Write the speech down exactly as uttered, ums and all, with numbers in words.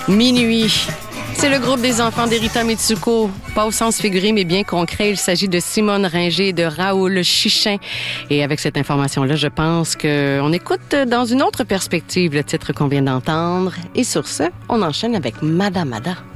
Minuit. C'est le groupe des enfants d'Erita Mitsuko. Pas au sens figuré, mais bien concret. Il s'agit de Simone Ringer et de Raoul Chichin. Et avec cette information-là, je pense qu'on écoute dans une autre perspective le titre qu'on vient d'entendre. Et sur ce, on enchaîne avec Madame Ada.